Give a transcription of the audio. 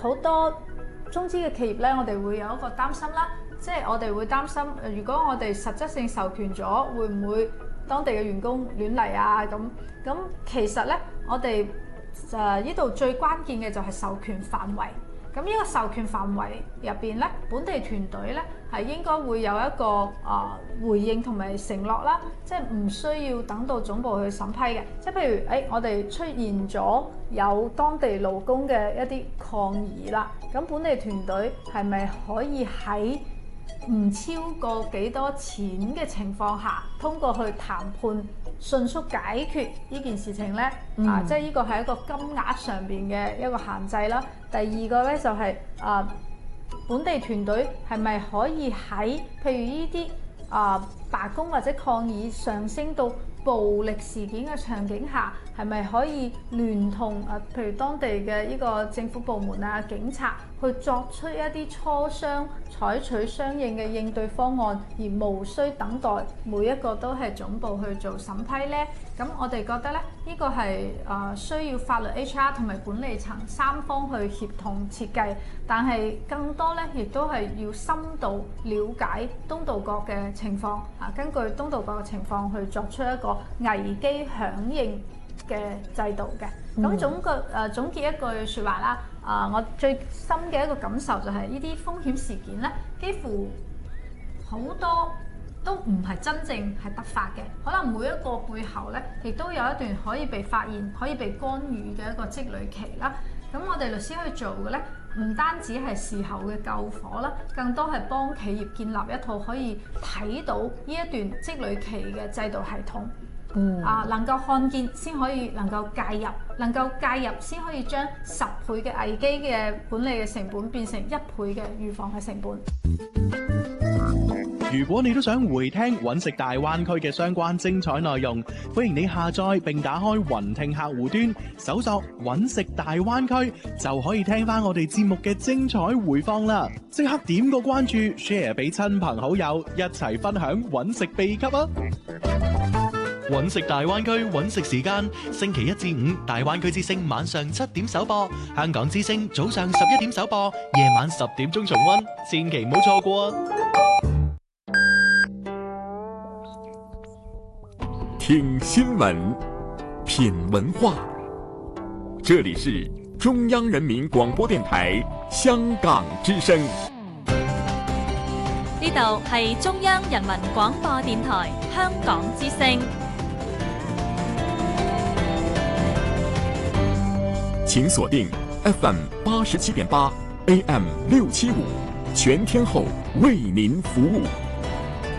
好多中資嘅企業咧，我哋會有一個擔心啦，即係我哋會擔心，如果我哋實質性授權咗，會唔會當地嘅員工亂嚟啊？咁其實咧，我哋呢度最關鍵嘅就係授權範圍。咁呢個授權範圍入邊咧，本地團隊咧係應該會有一個回應同埋承諾啦，即係唔需要等到總部去審批嘅。即係譬如我哋出現咗有當地勞工嘅一啲抗議啦，咁本地團隊係咪可以喺唔超過幾多錢嘅情況下，通過去談判迅速解決呢件事情呢？即係呢個係一個金額上邊嘅一個限制啦。第二個呢，就係本地團隊係咪可以喺譬如呢啲罷工或者抗議上升到暴力事件嘅場景下，係咪可以聯同譬如當地嘅呢個政府部門啊、警察去作出一啲磋商，採取相應嘅應對方案，而無需等待每一個都係總部去做審批呢？咁我哋覺得咧，呢個係需要法律 HR 同埋管理層三方去協同設計，但係更多咧，亦都係要深度了解東道國嘅情況，根據東道國嘅情況去作出一個危機響應嘅制度嘅。咁總結一句説話啦，我最深嘅一個感受就係呢啲風險事件咧，幾乎好多都唔係真正係突發嘅，可能每一個背後咧，亦都有一段可以被發現、可以被干預嘅一個積累期啦。咁我哋律師可以做嘅咧，唔單止係事後嘅救火啦，更多係幫企業建立一套可以睇到呢一段積累期嘅制度系統。能夠看見先可以能夠介入，能夠介入先可以將10倍嘅危機嘅管理嘅成本變成1倍嘅預防嘅成本。 如果你都想回聽揾食大灣區嘅相關精彩內容，歡迎你下載並打開雲聽客戶端，搜索揾食大灣區，就可以聽翻我哋節目嘅精彩回放啦！即刻點個關注 ，share 俾親朋好友，一齊分享揾食秘笈啊！揾食大灣區揾食時間，星期1至5大灣區之聲晚上7點首播，香港之聲早上11點首播，夜晚10點鐘重溫，千祈唔好錯過。 聽新聞，品文化，這裡是中央人民廣播電台香港之聲。 呢度係中央人民廣播電台香港之聲。 請鎖定 FM 87.8 AM 675，全天候為您服務。